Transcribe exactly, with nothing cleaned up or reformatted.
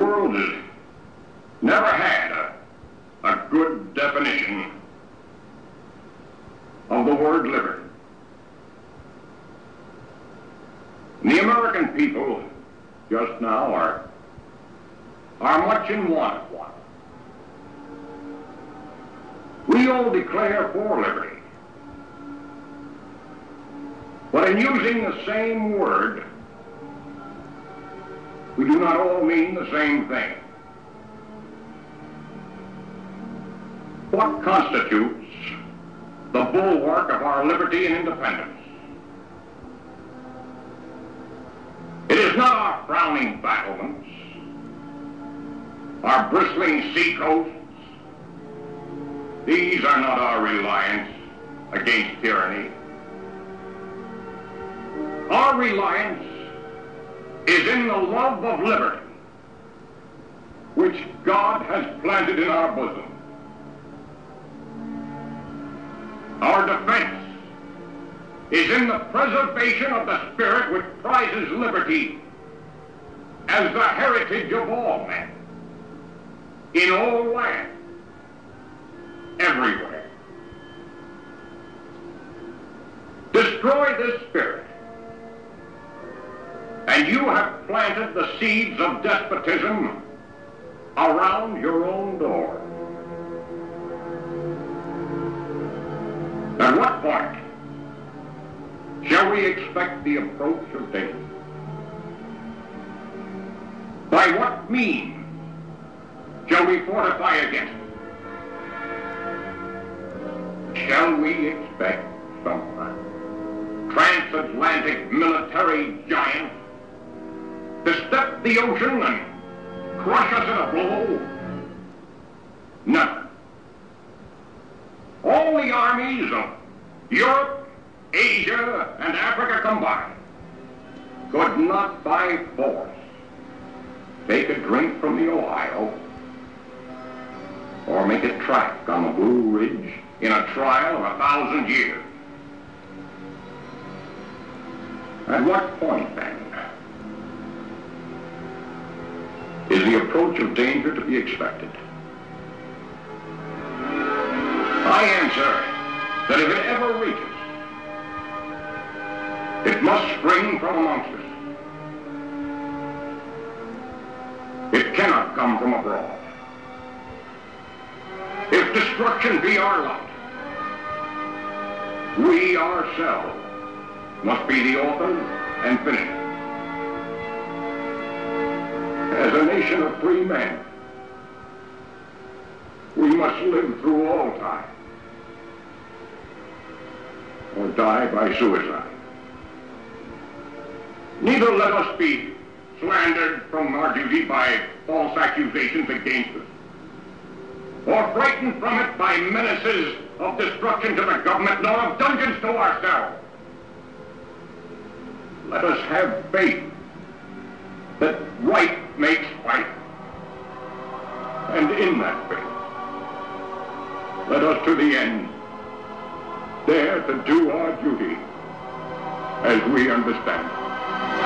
world has never had a, a good definition of the word liberty. And the American people just now are, are much in want of one. We all declare for liberty, but in using the same word, we do not all mean the same thing. What constitutes the bulwark of our liberty and independence? It is not our frowning battlements, our bristling seacoasts. These are not our reliance against tyranny. Our reliance is in the love of liberty, which God has planted in our bosom. Our defense is in the preservation of the spirit which prizes liberty as the heritage of all men, in all lands, everywhere. Destroy this spirit, and you have planted the seeds of despotism around your own door. At what point shall we expect the approach of danger? By what means shall we fortify against it? Shall we expect some transatlantic military giant to step the ocean and crush us in a blow? No. All the armies of Europe, Asia, and Africa combined could not by force take a drink from the Ohio or make a track on the Blue Ridge in a trial of a thousand years. At what point, then, is the approach of danger to be expected? I answer that if it ever reaches, it must spring from amongst us. It cannot come from abroad. If destruction be our lot, we ourselves must be the authors and finishers. As a nation of free men, we must live through all time or die by suicide. Neither let us be slandered from our duty by false accusations against us, or frightened from it by menaces of destruction to the government, nor of dungeons to ourselves. Let us have faith that right makes right, and in that faith, let us to the end dare to do our duty as we understand it.